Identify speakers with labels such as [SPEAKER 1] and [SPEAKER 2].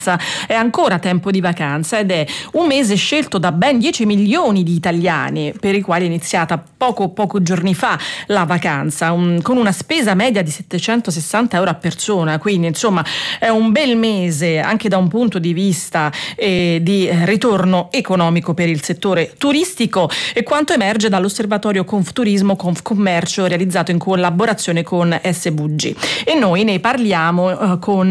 [SPEAKER 1] È ancora tempo di vacanza ed è un mese scelto da ben 10 milioni di italiani, per i quali è iniziata poco giorni fa la vacanza, con una spesa media di 760 euro a persona, quindi insomma è un bel mese anche da un punto di vista di ritorno economico per il settore turistico, e quanto emerge dall'osservatorio Confturismo Confcommercio realizzato in collaborazione con SVG. E noi ne parliamo con